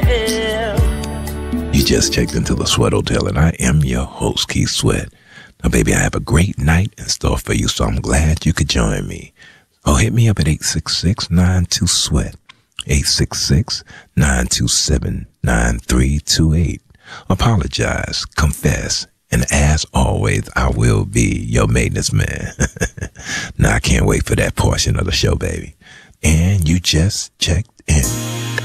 You just checked into the Sweat Hotel, and I am your host, Keith Sweat. Now, baby, I have a great night in store for you, so I'm glad you could join me. Oh, hit me up at 866-92-SWEAT, 866-927-9328. Apologize, confess, and as always, I will be your maintenance man. Now, I can't wait for that portion of the show, baby. And you just checked in.